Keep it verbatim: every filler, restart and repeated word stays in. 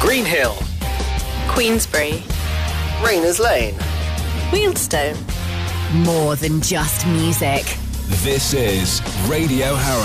Greenhill, Queensbury, Rayners Lane, Wealdstone. More than just music. This is Radio Harrow.